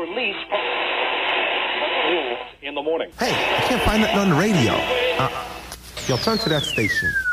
or lease in the morning. Hey, I can't find nothing on the radio. Yo, turn to that station.